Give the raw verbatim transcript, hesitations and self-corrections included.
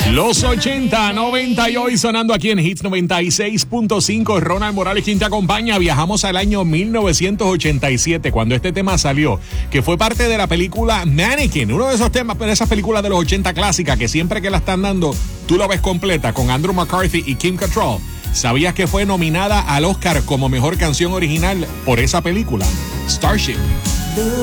Los ochenta, noventa y hoy sonando aquí en Hits noventa y seis punto cinco. Ronald Morales quien te acompaña. Viajamos al año mil novecientos ochenta y siete cuando este tema salió, que fue parte de la película Mannequin, uno de esos temas, de esas películas de los ochenta clásicas que siempre que la están dando tú la ves completa, con Andrew McCarthy y Kim Cattrall. ¿Sabías que fue nominada al Oscar como mejor canción original por esa película? Starship.